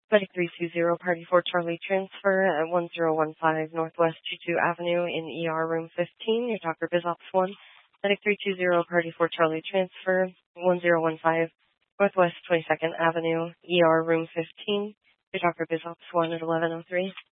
Medic 320, Party 4 Charlie transfer at 1015 Northwest 22 Avenue in ER room 15. Your Dr. BizOps 1. Medic 320, Party 4 Charlie transfer 1015 Northwest 22nd Avenue, ER room 15. Your Dr. BizOps 1 at 1103.